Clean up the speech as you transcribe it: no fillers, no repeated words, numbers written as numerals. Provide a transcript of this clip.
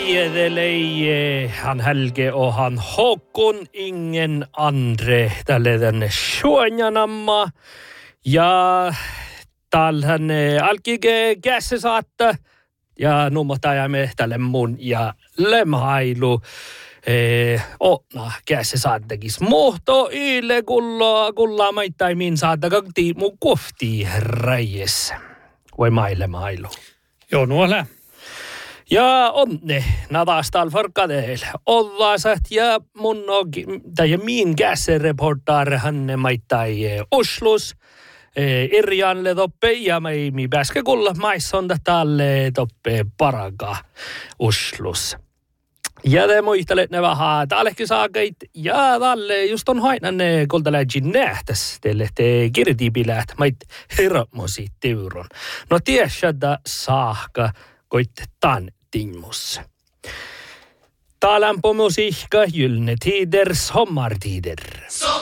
Edelei han Helge och han Håkon, ingen andre tälle den Suonjanamma ja tällhän alkige käsi saatta ja nummotajamme tälle mun ja lemhailu käsi saattakis muhto yle kulla maittai min saattakakti mun kofti räjes vai mailemailu. Joo, nuolla. Ja onne nadastal farkadel. Ollasat ja mun tai min käsreportar hanne maittai Oslus. Irjanle toppe ja mi pääske kulla maissonta talle toppe paraga Oslus. Ja te muistelet ne vähän tällekin saakait ja talle just on hainanne koltaläjin nähtäs teille te kirtipiläät mait hirmosi teuron. No tiedä saakka koittetaan timmus. Täällä on musiikka, gyllene tider, sommartider.